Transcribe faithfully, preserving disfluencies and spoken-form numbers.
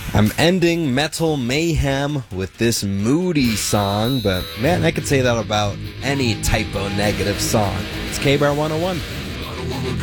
I'm ending Metal Mayhem with this moody song, but man, I could say that about any typo negative song. It's K-Bar one oh one.